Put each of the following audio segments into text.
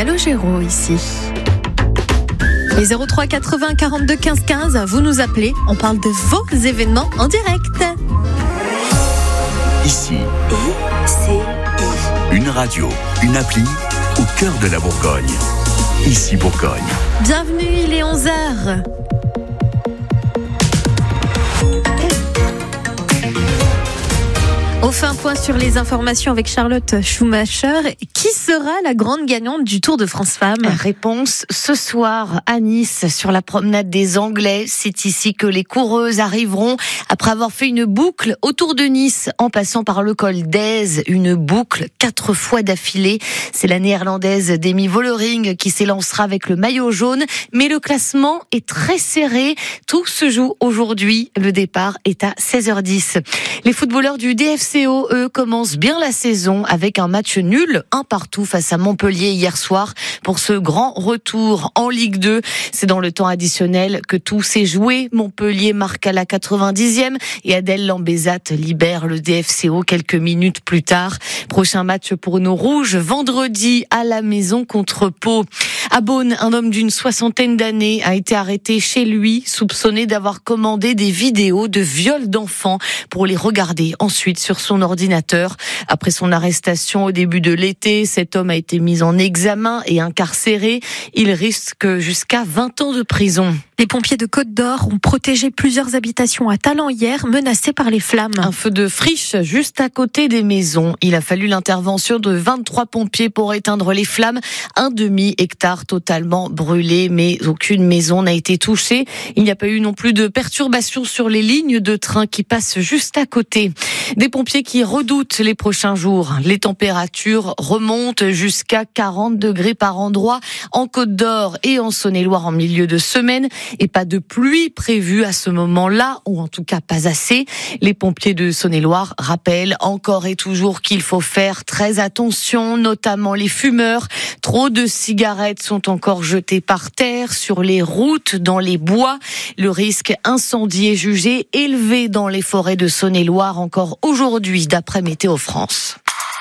Calogero ici. Les 03 80 42 15 15, vous nous appelez, on parle de vos événements en direct. Ici, une radio, une appli au cœur de la Bourgogne. Ici Bourgogne. Bienvenue, il est 11h. On fait un point sur les informations avec Charlotte Schumacher. Qui sera la grande gagnante du Tour de France Femmes ? Réponse ce soir à Nice, sur la promenade des Anglais. C'est ici que les coureuses arriveront après avoir fait une boucle autour de Nice en passant par le col d'Aise. Une boucle 4 fois d'affilée. C'est la néerlandaise Demi Vollering qui s'élancera avec le maillot jaune. Mais le classement est très serré. Tout se joue aujourd'hui. Le départ est à 16h10. Les footballeurs du DFCO, eux, commencent bien la saison avec un match nul, 1-1 face à Montpellier hier soir pour ce grand retour en Ligue 2. C'est dans le temps additionnel que tout s'est joué. Montpellier marque à la 90e et Adèle Lambezat libère le DFCO quelques minutes plus tard. Prochain match pour nos Rouges, vendredi à la maison contre Pau. À Beaune, un homme d'une 60aine d'années a été arrêté chez lui, soupçonné d'avoir commandé des vidéos de viol d'enfants pour les regarder ensuite sur son ordinateur. Après son arrestation au début de l'été, cet homme a été mis en examen et incarcéré. Il risque jusqu'à 20 ans de prison. Les pompiers de Côte d'Or ont protégé plusieurs habitations à Talent hier, menacées par les flammes. Un feu de friche juste à côté des maisons. Il a fallu l'intervention de 23 pompiers pour éteindre les flammes. Un demi-hectare totalement brûlé, mais aucune maison n'a été touchée. Il n'y a pas eu non plus de perturbations sur les lignes de train qui passent juste à côté. Des pompiers qui redoutent les prochains jours. Les températures remontent jusqu'à 40 degrés par endroit en Côte d'Or et en Saône-et-Loire en milieu de semaine. Et pas de pluie prévue à ce moment-là, ou en tout cas pas assez. Les pompiers de Saône-et-Loire rappellent encore et toujours qu'il faut faire très attention, notamment les fumeurs. Trop de cigarettes sont encore jetées par terre, sur les routes, dans les bois. Le risque incendie est jugé élevé dans les forêts de Saône-et-Loire encore aujourd'hui, d'après Météo France.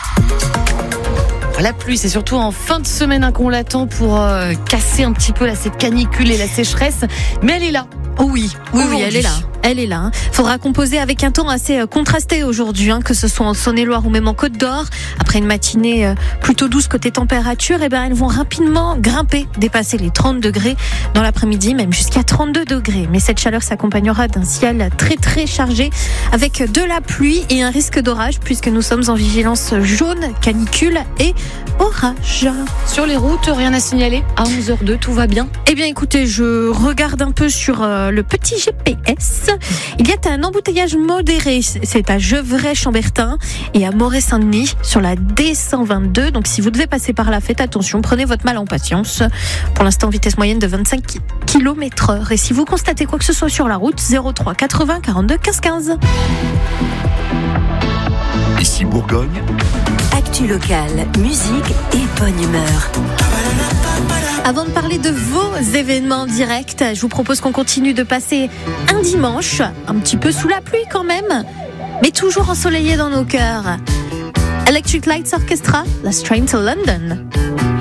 La pluie, c'est surtout en fin de semaine qu'on l'attend pour casser un petit peu cette canicule et la sécheresse. Mais elle est là. Oui, elle est là. Elle est là. Faudra composer avec un temps assez contrasté aujourd'hui, que ce soit en Saône-et-Loire ou même en Côte d'Or. Après une matinée plutôt douce côté température, elles vont rapidement grimper, dépasser les 30 degrés dans l'après-midi, même jusqu'à 32 degrés. Mais cette chaleur s'accompagnera d'un ciel très très chargé avec de la pluie et un risque d'orage puisque nous sommes en vigilance jaune, canicule et orage. Sur les routes, rien à signaler. À 11h02, tout va bien. Eh bien, écoutez, je regarde un peu sur le petit GPS. Il y a un embouteillage modéré. C'est à Gevrey-Chambertin et à Moret-Saint-Denis sur la D122. Donc, si vous devez passer par là, faites attention. Prenez votre mal en patience. Pour l'instant, vitesse moyenne de 25 km/h. Et si vous constatez quoi que ce soit sur la route, 03 80 42 15 15. Ici Bourgogne. Actu locale, musique et bonne humeur. Avant de parler de vos événements directs, je vous propose qu'on continue de passer un dimanche, un petit peu sous la pluie quand même, mais toujours ensoleillé dans nos cœurs. Electric Lights Orchestra, Last Train to London.